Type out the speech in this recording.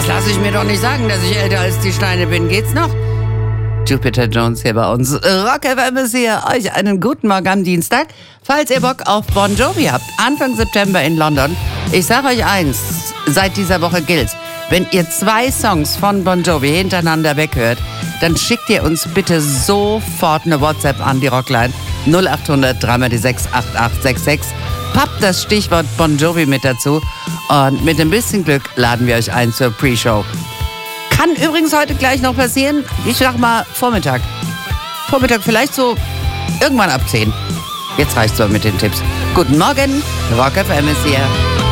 lass ich mir doch nicht sagen, dass ich älter als die Steine bin. Geht's noch? Jupiter Jones hier bei uns. Rock FM ist hier. Euch einen guten Morgen am Dienstag. Falls ihr Bock auf Bon Jovi habt, Anfang September in London. Ich sag euch eins, seit dieser Woche gilt. Wenn ihr 2 Songs von Bon Jovi hintereinander weghört, dann schickt ihr uns bitte sofort eine WhatsApp an die Rockline 0800 3x6 8866. Pappt das Stichwort Bon Jovi mit dazu und mit ein bisschen Glück laden wir euch ein zur Pre-Show. Kann übrigens heute gleich noch passieren. Ich sag mal Vormittag. Vormittag vielleicht so irgendwann ab 10. Jetzt reicht's aber mit den Tipps. Guten Morgen, Rock FM ist hier.